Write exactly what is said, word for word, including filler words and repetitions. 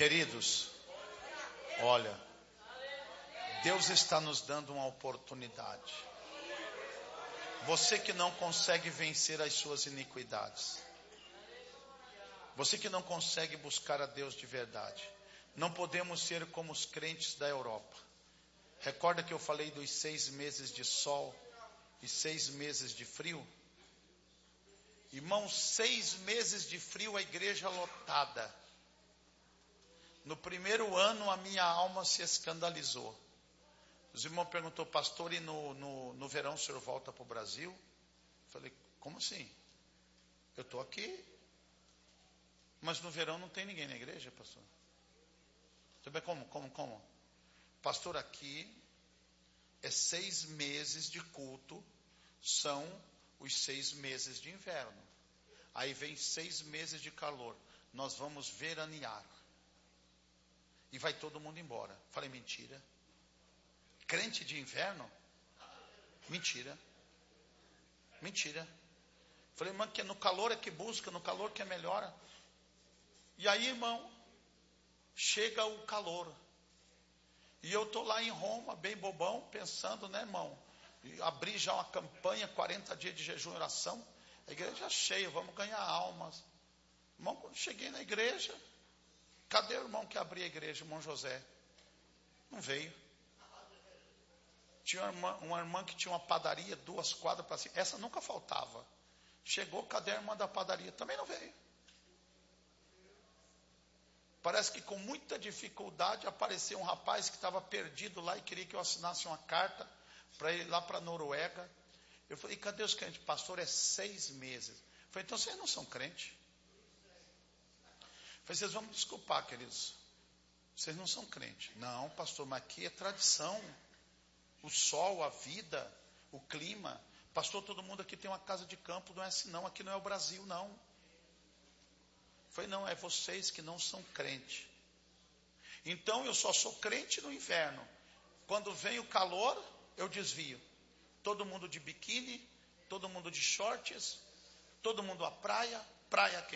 Queridos, olha, Deus está nos dando uma oportunidade. Você que não consegue vencer as suas iniquidades, você que não consegue buscar a Deus de verdade, não podemos ser como os crentes da Europa. Recorda que eu falei dos seis meses de sol e seis meses de frio? Irmãos, seis meses de frio, a igreja lotada. No primeiro ano a minha alma se escandalizou. Os irmãos perguntou, pastor, e no, no, no verão o senhor volta para o Brasil? Eu falei, como assim? Eu estou aqui, mas no verão não tem ninguém na igreja, pastor. Você vê como, como, como? Pastor, aqui é seis meses de culto, são os seis meses de inverno. Aí vem seis meses de calor, nós vamos veranear. E vai todo mundo embora. Falei, mentira. Crente de inverno? Mentira. Mentira. Falei, irmão, que no calor é que busca, no calor que é melhora. E aí, irmão, chega o calor. E eu estou lá em Roma, bem bobão, pensando, né, irmão? E abri já uma campanha, quarenta dias de jejum e oração. A igreja cheia, vamos ganhar almas. Irmão, quando cheguei na igreja, cadê o irmão que abria a igreja, o irmão José? Não veio. Tinha uma irmã, uma irmã que tinha uma padaria, duas quadras para cima. Essa nunca faltava. Chegou, cadê a irmã da padaria? Também não veio. Parece que com muita dificuldade apareceu um rapaz que estava perdido lá e queria que eu assinasse uma carta para ir lá para a Noruega. Eu falei, cadê os crentes? Pastor, é seis meses. Eu falei, então vocês não são crentes? Eu falei, vocês vão me desculpar, queridos. Vocês não são crentes. Não, pastor, mas aqui é tradição. O sol, a vida, o clima. Pastor, todo mundo aqui tem uma casa de campo, não é assim não. Aqui não é o Brasil, não. Eu falei, não, é vocês que não são crente. Então eu só sou crente no inverno. Quando vem o calor, eu desvio. Todo mundo de biquíni, todo mundo de shorts, todo mundo à praia, praia quente.